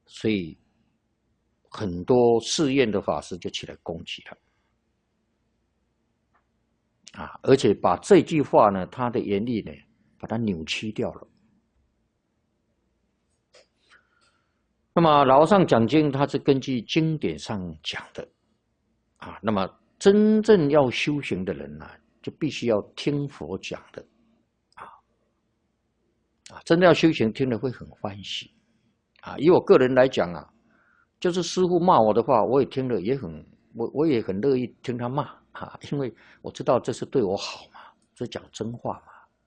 所以很多寺院的法师就起来攻击他。而且把这句话呢，它的原意呢，把它扭曲掉了。那么老和尚讲经，它是根据经典上讲的，那么真正要修行的人呢，就必须要听佛讲的，真的要修行，听了会很欢喜，以我个人来讲就是师父骂我的话，我也听了也很，我也很乐意听他骂因为我知道这是对我好嘛，这讲真话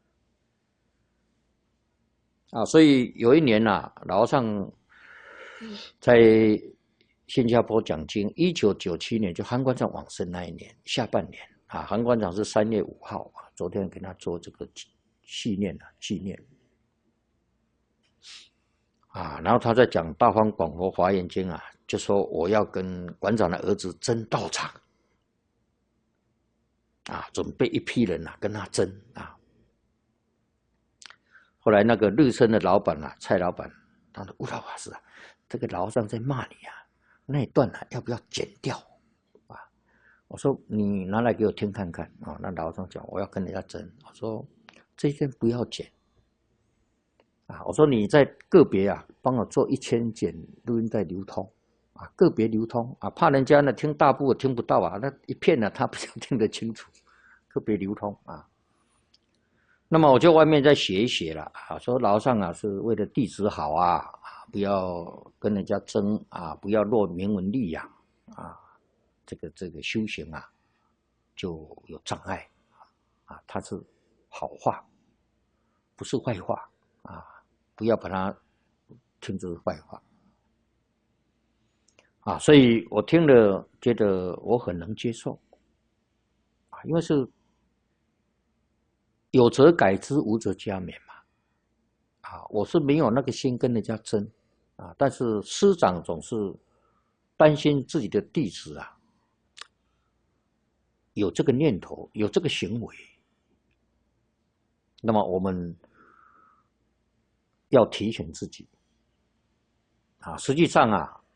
嘛，所以有一年老和尚在新加坡讲经，1997年就韩馆长往生那一年下半年韩馆长是3月5号昨天给他做这个纪念。然后他在讲《大方广佛华严经》就说我要跟馆长的儿子争道场准备一批人跟他争后来那个日升的老板蔡老板，他说：“悟道法师这个老和尚在骂你那一段要不要剪掉我说：“你拿来给我听看看那老和尚讲我要跟人家争，我说这一段不要剪。我说你在个别帮我做1000件录音带流通个别流通怕人家呢听大部听不到那一片他不想听得清楚，个别流通那么我就外面再写一写了说老和尚是为了弟子好不要跟人家争不要落名闻利养这个修行就有障碍它是好话，不是坏话不要把它听作坏话所以我听了觉得我很能接受因为是有则改之，无则加勉嘛我是没有那个心跟人家争但是师长总是担心自己的弟子有这个念头，有这个行为，那么我们要提醒自己实际上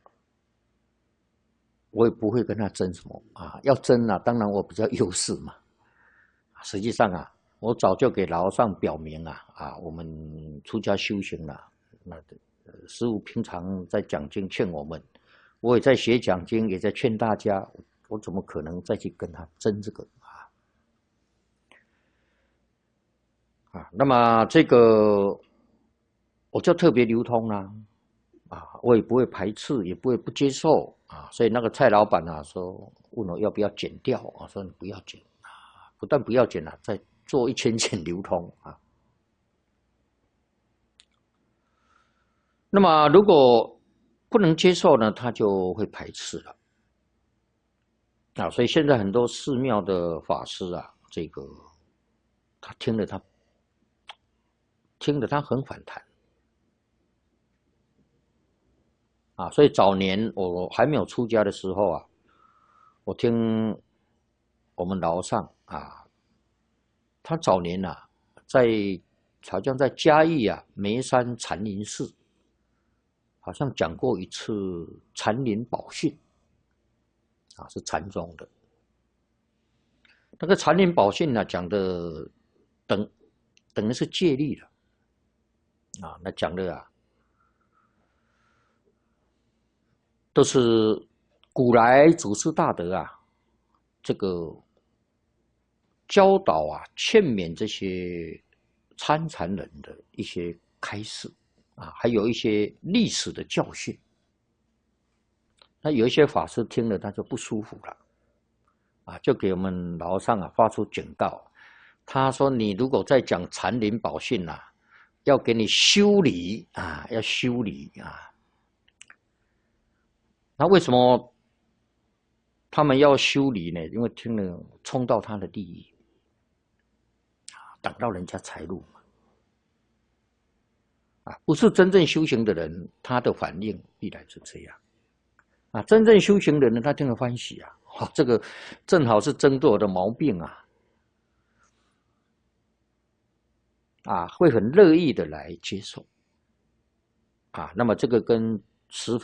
我也不会跟他争什么要争当然我比较优势嘛。实际上我早就给老和尚表明我们出家修行了，那师父平常在讲经劝我们，我也在写讲经，也在劝大家，我怎么可能再去跟他争这个那么这个我就特别流通我也不会排斥，也不会不接受所以那个蔡老板说问我要不要剪掉说你不要剪不但不要剪再做1000件流通那么如果不能接受呢，他就会排斥了所以现在很多寺庙的法师这个他听了他很反弹所以早年我还没有出家的时候我听我们老和尚他早年好像在嘉义梅山禅林寺，好像讲过一次禅林宝训是禅宗的。那个禅林宝训讲的等于是戒律了那讲的都是古来祖师大德这个教导劝勉这些参禅人的一些开示还有一些历史的教训。那有一些法师听了他就不舒服了就给我们老和尚发出警告。他说你如果再讲禅林宝训要给你修理要修理那为什么他们要修理呢？因为听了冲到他的利益挡到人家财路不是真正修行的人，他的反应必然是这样真正修行的人他听了欢喜这个正好是针对我的毛病会很乐意的来接受那么这个跟吃